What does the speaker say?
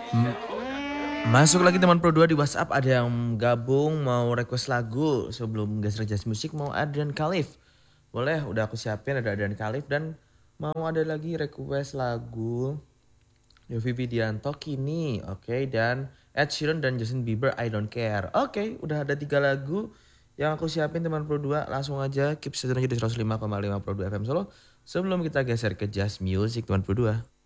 M- Masuk lagi teman Pro 2 di WhatsApp, ada yang gabung mau request lagu sebelum geser jazz musik, mau Adrian Khalif. Boleh, udah aku siapin, ada Adrian Khalif dan mau ada lagi request lagu Yovie Widianto Kini, oke, dan Ed Sheeran dan Justin Bieber I Don't Care. Oke, udah ada 3 lagu yang aku siapin teman Pro 2, langsung aja keep stay tune aja di 105,5 Pro 2 FM Solo sebelum kita geser ke jazz music teman Pro 2.